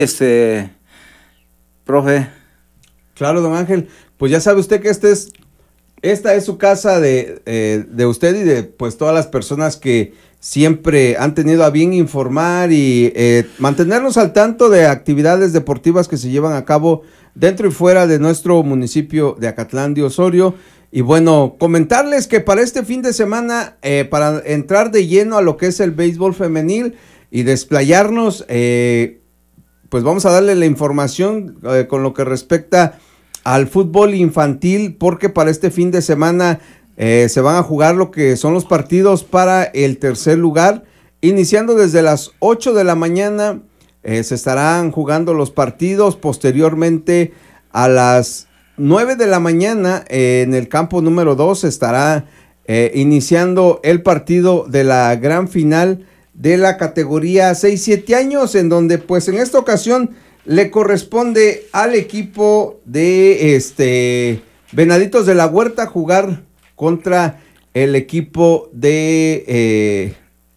Profe. Claro, don Ángel, pues ya sabe usted que esta es su casa de usted y de pues todas las personas que siempre han tenido a bien informar y mantenernos al tanto de actividades deportivas que se llevan a cabo dentro y fuera de nuestro municipio de Acatlán de Osorio. Y bueno, comentarles que para este fin de semana, para entrar de lleno a lo que es el béisbol femenil y desplayarnos, pues vamos a darle la información con lo que respecta al fútbol infantil, porque para este fin de semana se van a jugar lo que son los partidos para el tercer lugar, iniciando desde las 8 de la mañana, se estarán jugando los partidos. Posteriormente a las 9 de la mañana en el campo número 2 estará iniciando el partido de la gran final de la categoría 6-7 años, en donde pues en esta ocasión le corresponde al equipo de Venaditos de la Huerta jugar contra el equipo de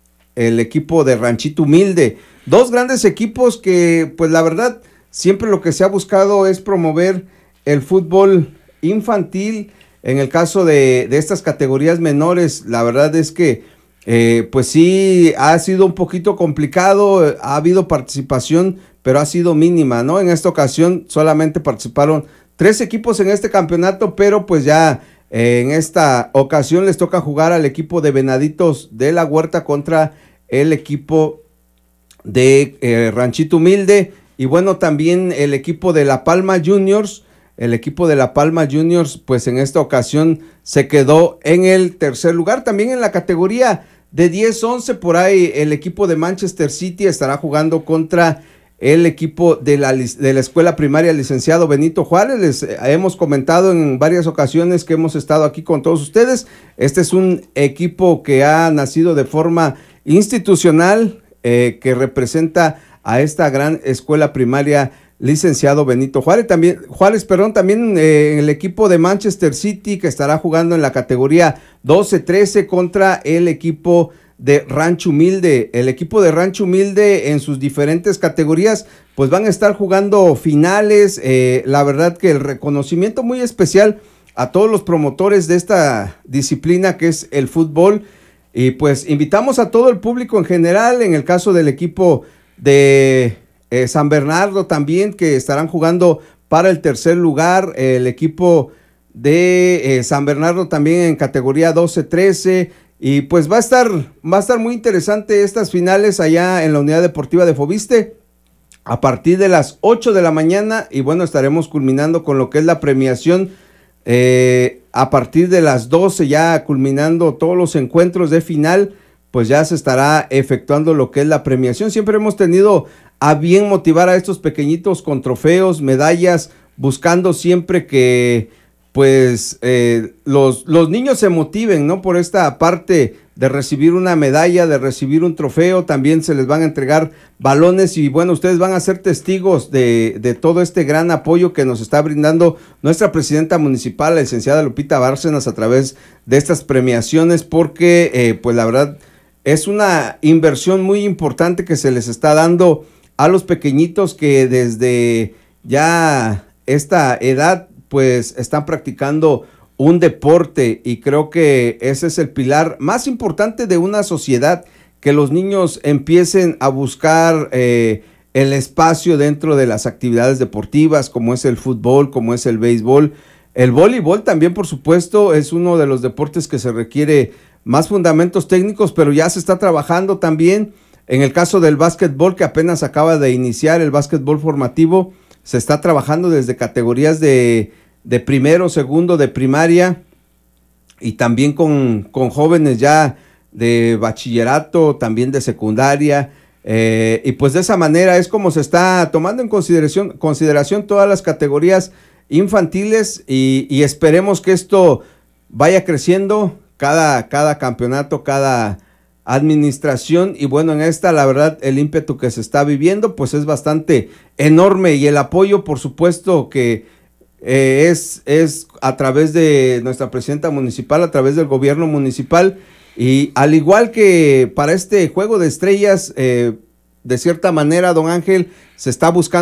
Ranchito Humilde. Dos grandes equipos que pues la verdad siempre lo que se ha buscado es promover el fútbol infantil. En el caso de estas categorías menores, la verdad es que pues sí ha sido un poquito complicado, ha habido participación, pero ha sido mínima, ¿no? En esta ocasión solamente participaron 3 equipos en este campeonato, pero pues ya en esta ocasión les toca jugar al equipo de Venaditos de la Huerta contra el equipo de Ranchito Humilde, y bueno, también el equipo de La Palma Juniors. El equipo de La Palma Juniors pues en esta ocasión se quedó en el tercer lugar. También en la categoría de 10-11 por ahí el equipo de Manchester City estará jugando contra el equipo de la escuela primaria Licenciado Benito Juárez. Les hemos comentado en varias ocasiones que hemos estado aquí con todos ustedes. Este es un equipo que ha nacido de forma institucional, que representa a esta gran escuela primaria Licenciado Benito Juárez. También el equipo de Manchester City, que estará jugando en la categoría 12-13 contra el equipo de Rancho Humilde. El equipo de Rancho Humilde en sus diferentes categorías pues van a estar jugando finales. La verdad que el reconocimiento muy especial a todos los promotores de esta disciplina que es el fútbol, y pues invitamos a todo el público en general. En el caso del equipo de San Bernardo también, que estarán jugando para el tercer lugar, el equipo de San Bernardo también en categoría 12-13, y pues va a estar muy interesante estas finales allá en la Unidad Deportiva de Foviste a partir de las 8 de la mañana, y bueno, estaremos culminando con lo que es la premiación a partir de las 12, ya culminando todos los encuentros de final, pues ya se estará efectuando lo que es la premiación. Siempre hemos tenido a bien motivar a estos pequeñitos con trofeos, medallas, buscando siempre que pues los niños se motiven, ¿no? Por esta parte de recibir una medalla, de recibir un trofeo. También se les van a entregar balones, y bueno, ustedes van a ser testigos de todo este gran apoyo que nos está brindando nuestra presidenta municipal, la licenciada Lupita Bárcenas, a través de estas premiaciones, porque pues la verdad es una inversión muy importante que se les está dando a los pequeñitos que desde ya esta edad pues están practicando un deporte, y creo que ese es el pilar más importante de una sociedad, que los niños empiecen a buscar el espacio dentro de las actividades deportivas, como es el fútbol, como es el béisbol. El voleibol también, por supuesto, es uno de los deportes que se requiere más fundamentos técnicos, pero ya se está trabajando también. En el caso del básquetbol, que apenas acaba de iniciar el básquetbol formativo, se está trabajando desde categorías de primero, segundo, de primaria, y también con jóvenes ya de bachillerato, también de secundaria, y pues de esa manera es como se está tomando en consideración todas las categorías infantiles, y esperemos que esto vaya creciendo cada campeonato, cada administración. Y bueno, en esta la verdad el ímpetu que se está viviendo pues es bastante enorme, y el apoyo por supuesto que es a través de nuestra presidenta municipal, a través del gobierno municipal, y al igual que para este juego de estrellas, de cierta manera, don Ángel, se está buscando